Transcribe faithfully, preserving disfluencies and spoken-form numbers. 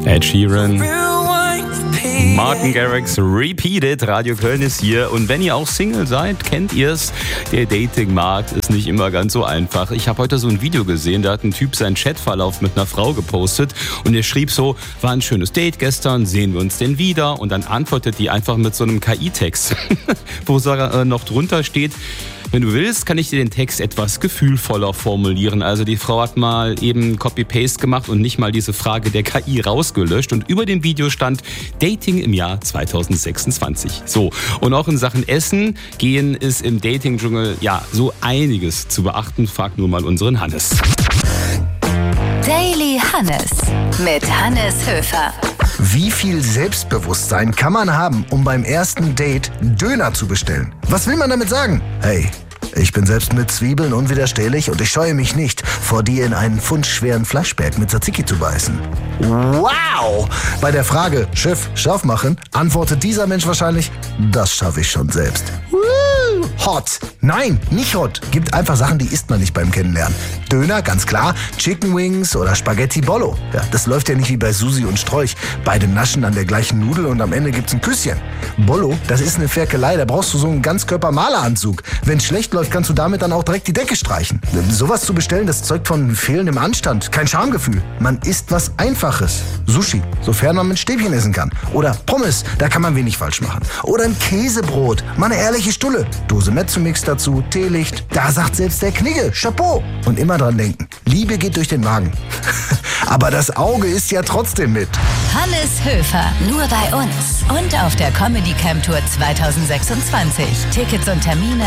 Ed Sheeran. Martin Garrix, Repeated, Radio Köln ist hier. Und wenn ihr auch Single seid, kennt ihr es. Der Datingmarkt ist nicht immer ganz so einfach. Ich habe heute so ein Video gesehen, da hat ein Typ seinen Chatverlauf mit einer Frau gepostet und er schrieb so, war ein schönes Date gestern, sehen wir uns denn wieder? Und dann antwortet die einfach mit so einem K I-Text, wo sogar noch drunter steht, wenn du willst, kann ich dir den Text etwas gefühlvoller formulieren. Also die Frau hat mal eben Copy-Paste gemacht und nicht mal diese Frage der K I rausgelöscht. Und über dem Video stand Dating im Jahr zweitausendsechsundzwanzig. So, und auch in Sachen Essen gehen ist im Dating-Dschungel ja so einiges zu beachten. Frag nur mal unseren Hannes. Daily Hannes mit Hannes Höfer. Wie viel Selbstbewusstsein kann man haben, um beim ersten Date Döner zu bestellen? Was will man damit sagen? Hey, ich bin selbst mit Zwiebeln unwiderstehlich und ich scheue mich nicht, vor dir in einen pfundschweren Fleischberg mit Tzatziki zu beißen. Wow! Bei der Frage, Chef, scharf machen, antwortet dieser Mensch wahrscheinlich, das schaffe ich schon selbst. Woo! Hot. Nein, nicht hot. Gibt einfach Sachen, die isst man nicht beim Kennenlernen. Döner, ganz klar, Chicken Wings oder Spaghetti Bollo. Ja, das läuft ja nicht wie bei Susi und Strolch. Beide naschen an der gleichen Nudel und am Ende gibt's ein Küsschen. Bollo, das ist eine Ferkelei, da brauchst du so einen Ganzkörper-Maleranzug. Wenn's schlecht läuft, kannst du damit dann auch direkt die Decke streichen. Sowas zu bestellen, das zeugt von fehlendem Anstand, kein Schamgefühl. Man isst was Einfaches. Sushi, sofern man mit Stäbchen essen kann. Oder Pommes, da kann man wenig falsch machen. Oder ein Käsebrot, mal eine ehrliche Stulle. Dose Mezzomix dazu, Teelicht. Da sagt selbst der Knigge, Chapeau. Und immer dran denken, Liebe geht durch den Magen. Aber das Auge ist ja trotzdem mit. Hannes Höfer, nur bei uns. Und auf der Comedy Camp Tour zweitausendsechsundzwanzig. Tickets und Termine